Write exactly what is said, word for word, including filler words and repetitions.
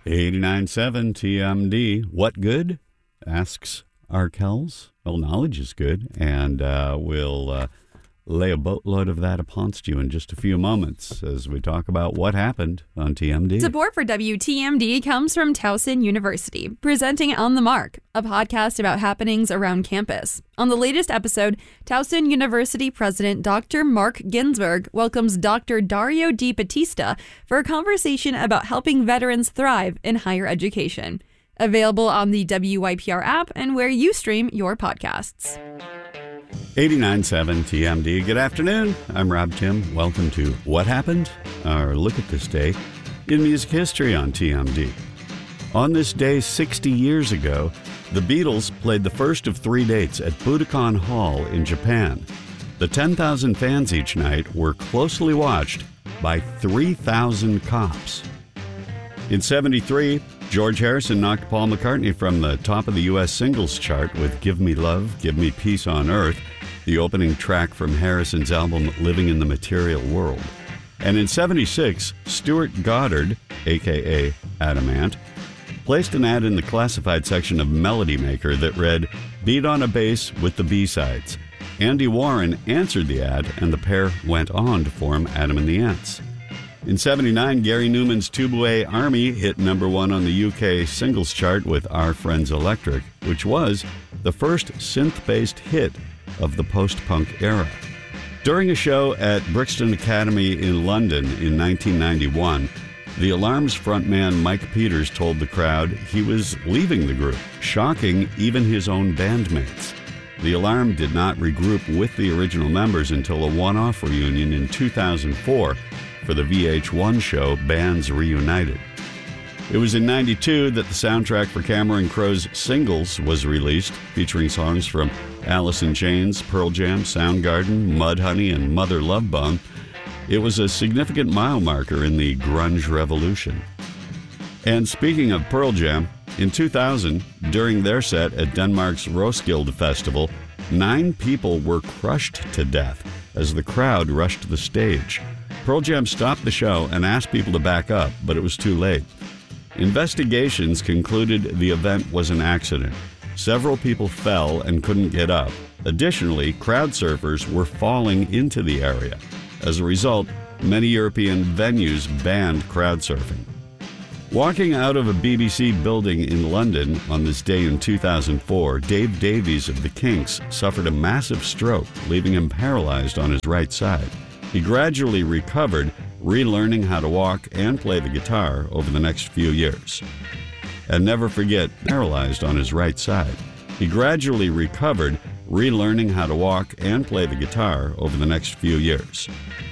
eighty-nine point seven T M D. What good? Asks Arkells. Well, knowledge is good, and uh, we'll uh, lay a boatload of that uponst you in just a few moments as we talk about what happened on T M D. Support for W T M D comes from Towson University, presenting On the Mark, a podcast about happenings around campus. On the latest episode, Towson University President Doctor Mark Ginsberg welcomes Doctor Dario Di Battista for a conversation about helping veterans thrive in higher education. Available on the W Y P R app and where you stream your podcasts. eighty-nine point seven T M D. Good afternoon. I'm Rob Tim. Welcome to What Happened? Our look at this day in music history on T M D. On this day sixty years ago, the Beatles played the first of three dates at Budokan Hall in Japan. The ten thousand fans each night were closely watched by three thousand cops. In seventy-three, George Harrison knocked Paul McCartney from the top of the U S singles chart with Give Me Love, Give Me Peace on Earth, the opening track from Harrison's album Living in the Material World. And in seventy-six, Stuart Goddard, a k a. Adam Ant, placed an ad in the classified section of Melody Maker that read, "Beat on a bass with the B-sides." Andy Warren answered the ad, and the pair went on to form Adam and the Ants. In seventy-nine, Gary Newman's Tubeway Army hit number one on the U K singles chart with Our Friends Electric, which was the first synth-based hit of the post-punk era. During a show at Brixton Academy in London in nineteen ninety-one, the Alarm's frontman Mike Peters told the crowd he was leaving the group, shocking even his own bandmates. The Alarm did not regroup with the original members until a one-off reunion in two thousand four for the V H one show Bands Reunited. It was in ninety-two that the soundtrack for Cameron Crowe's Singles was released, featuring songs from Alice in Chains, Pearl Jam, Soundgarden, Mudhoney, and Mother Love Bone. It was a significant mile marker in the grunge revolution. And speaking of Pearl Jam, in two thousand, during their set at Denmark's Roskilde Festival, nine people were crushed to death as the crowd rushed the stage. Pearl Jam stopped the show and asked people to back up, but it was too late. Investigations concluded the event was an accident. Several people fell and couldn't get up. Additionally, crowd surfers were falling into the area. As a result, many European venues banned crowd surfing. Walking out of a B B C building in London on this day in two thousand four, Dave Davies of the Kinks suffered a massive stroke, leaving him paralyzed on his right side. He gradually recovered, relearning how to walk and play the guitar over the next few years. And never forget, paralyzed on his right side. He gradually recovered, relearning how to walk and play the guitar over the next few years.